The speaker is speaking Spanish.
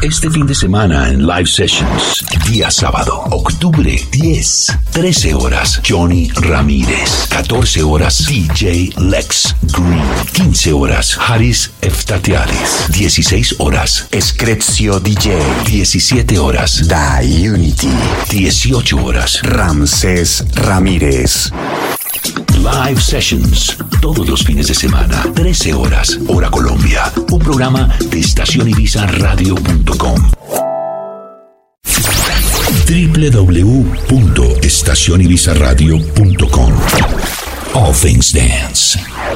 Este fin de semana en Live Sessions, día sábado, octubre 10, 13 horas, Johnny Ramírez, 14 horas, DJ Lex Green, 15 horas, Haris Eftatiades, 16 horas, Screzio DJ, 17 horas, Die Unity, 18 horas, Ramsés Ramírez. Live Sessions, todos los fines de semana, 13 horas, hora Colombia. Un programa de estacionibizarradio.com. www.estacionibizarradio.com. All Things Dance.